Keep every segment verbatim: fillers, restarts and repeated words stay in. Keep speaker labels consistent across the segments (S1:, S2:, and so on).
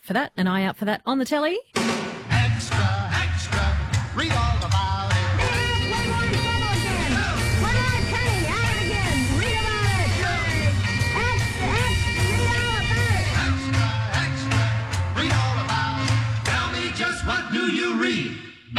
S1: for that, an eye out for that on the telly.
S2: Extra, extra, read all about it. Extra, extra, read all about it. Tell me just what do you read?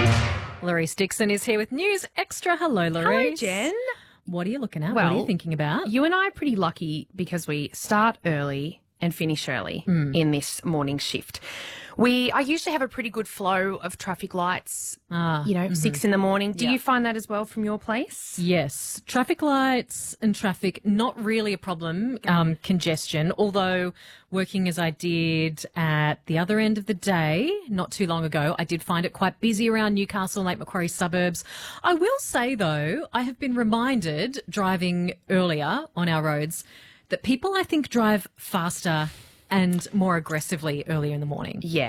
S1: Larice Dixon is here with News Extra. Hello, Larice.
S3: Hello, Jen.
S1: What are you looking at? what are you
S3: Well,
S1: thinking about?
S3: You and I are pretty lucky because we start early and finish early
S1: Mm.
S3: in this morning shift. We, I usually have a pretty good flow of traffic lights,
S1: Ah,
S3: you know, six in the morning. Do
S1: Yeah.
S3: you find that as well from your place?
S1: Yes. Traffic lights and traffic, not really a problem. Um, congestion, although working as I did at the other end of the day, not too long ago, I did find it quite busy around Newcastle and Lake Macquarie suburbs. I will say, though, I have been reminded driving earlier on our roads that people, I think, drive faster and more aggressively earlier in the morning.
S3: Yeah,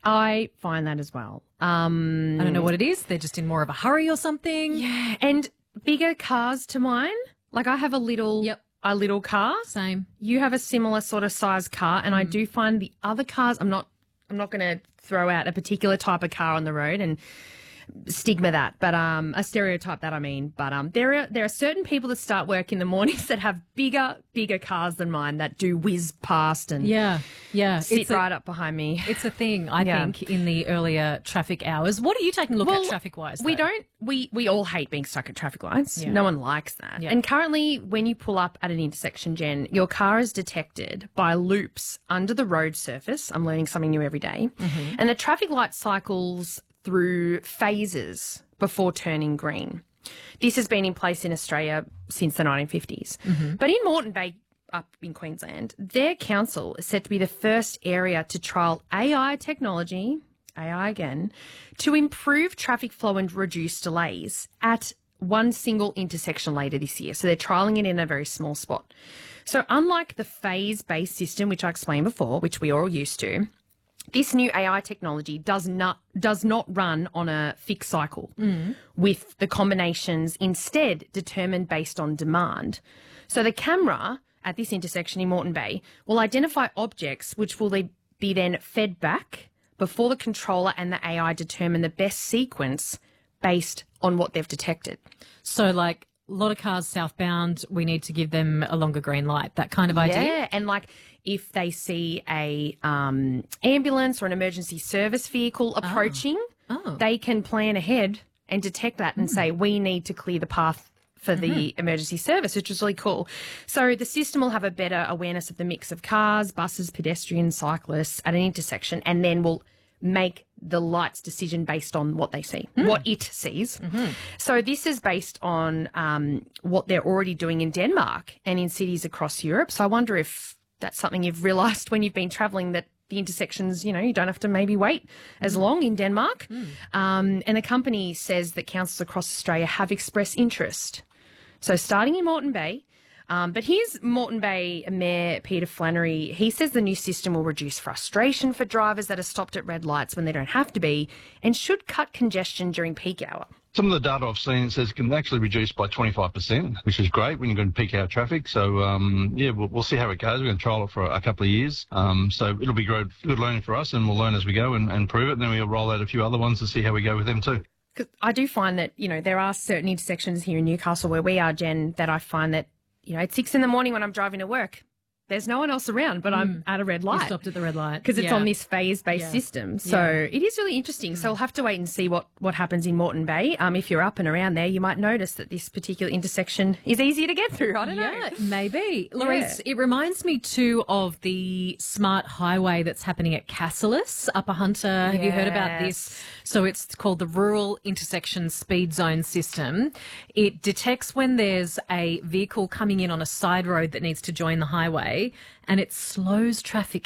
S3: I find that as well. Um,
S1: I don't know what it is. They're just in more of a hurry or something.
S3: yeah, and bigger cars to mine. Like I have a little,
S1: Yep.
S3: a little car.
S1: Same.
S3: You have a similar sort of size car, and I do find the other cars. I'm not. I'm not going to throw out a particular type of car on the road and stigma that, but um, a stereotype that I mean. But um, there are there are certain people that start work in the mornings that have bigger bigger cars than mine that do whiz past and
S1: Yeah, yeah.
S3: sit
S1: It's a-
S3: right up behind me.
S1: It's a thing, I
S3: Yeah.
S1: think, in the earlier traffic hours. What are you taking a look
S3: Well,
S1: at traffic-wise?
S3: We
S1: though?
S3: don't. We we all hate being stuck at traffic lights.
S1: Yeah.
S3: No one likes that.
S1: Yeah.
S3: And currently, when you pull up at an intersection, Jen, your car is detected by loops under the road surface. I'm learning something new every day.
S1: Mm-hmm.
S3: And the traffic light cycles through phases before turning green. This has been in place in Australia since the nineteen fifties.
S1: Mm-hmm.
S3: But in Moreton Bay, up in Queensland, their council is said to be the first area to trial A I technology, A I again, to improve traffic flow and reduce delays at one single intersection later this year. So they're trialling it in a very small spot. So unlike the phase-based system, which I explained before, which we are all used to, this new A I technology does not does not run on a fixed cycle with the combinations instead determined based on demand. So the camera at this intersection in Moreton Bay will identify objects which will they be then fed back before the controller and the A I determine the best sequence based on what they've detected.
S1: So, like, a lot of cars southbound, we need to give them a longer green light, that kind of idea?
S3: Yeah, and like if they see a um, ambulance or an emergency service vehicle approaching,
S1: Oh.
S3: they can plan ahead and detect that and say, we need to clear the path for the emergency service, which is really cool. So the system will have a better awareness of the mix of cars, buses, pedestrians, cyclists at an intersection, and then will make the lights decision based on what they see, what it sees. So this is based on um, what they're already doing in Denmark and in cities across Europe. So I wonder if that's something you've realised when you've been travelling, that the intersections, you know, you don't have to maybe wait as long in Denmark. Um, and the company says that councils across Australia have expressed interest. So starting in Moreton Bay, um, but here's Moreton Bay Mayor Peter Flannery. He says the new system will reduce frustration for drivers that are stopped at red lights when they don't have to be and should cut congestion during peak hour.
S4: Some of the data I've seen says it can actually reduce by twenty-five percent, which is great when you're going to peak hour traffic. So, um, yeah, we'll, we'll see how it goes. We're going to trial it for a couple of years. Um, so it'll be good, good learning for us, and we'll learn as we go and, and prove it. And then we'll roll out a few other ones to see how we go with them too.
S3: 'Cause I do find that, you know, there are certain intersections here in Newcastle where we are, Jen, that I find that, you know, at six in the morning when I'm driving to work, there's no one else around, but I'm at a red
S1: You
S3: light.
S1: stopped at the red light.
S3: Because it's
S1: Yeah.
S3: on this phase-based
S1: Yeah.
S3: system. So
S1: Yeah.
S3: it is really interesting. So we'll have to wait and see what, what happens in Moreton Bay. Um, if you're up and around there, you might notice that this particular intersection is easier to get through. I don't know.
S1: Yeah, maybe. Larice, it reminds me too of the smart highway that's happening at Cassilis, Upper Hunter. Have you heard about this?
S3: Yes.
S1: So it's called the Rural Intersection Speed Zone System. It detects when there's a vehicle coming in on a side road that needs to join the highway, and it slows traffic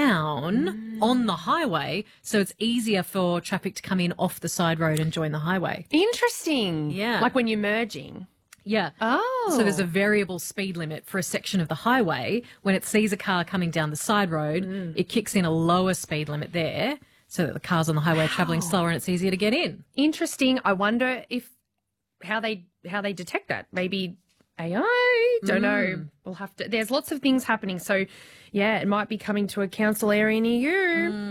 S1: down on the highway, so it's easier for traffic to come in off the side road and join the highway.
S3: Interesting.
S1: Yeah.
S3: Like when you're merging.
S1: Yeah.
S3: Oh.
S1: So there's a variable speed limit for a section of the highway. When it sees a car coming down the side road, it kicks in a lower speed limit there so that the cars on the highway are travelling slower and it's easier to get in.
S3: Interesting. I wonder if how they how they detect that. Maybe A I? Don't know. We'll have to. There's lots of things happening. So, yeah, it might be coming to a council area near you.